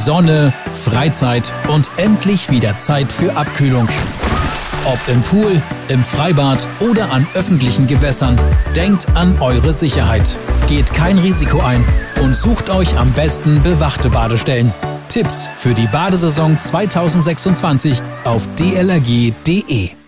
Sonne, Freizeit und endlich wieder Zeit für Abkühlung. Ob im Pool, im Freibad oder an öffentlichen Gewässern, denkt an eure Sicherheit. Geht kein Risiko ein und sucht euch am besten bewachte Badestellen. Tipps für die Badesaison 2026 auf dlrg.de.